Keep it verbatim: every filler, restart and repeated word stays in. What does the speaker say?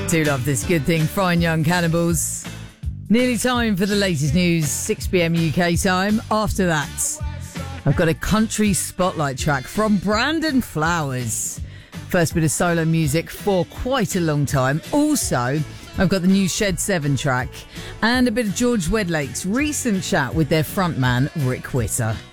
Do love this good thing, Fine Young Cannibals. Nearly time for the latest news, six p.m. U K time. After that, I've got a country spotlight track from Brandon Flowers. First bit of solo music for quite a long time. Also, I've got the new Shed seven track and a bit of George Wedlake's recent chat with their frontman, Rick Whitter.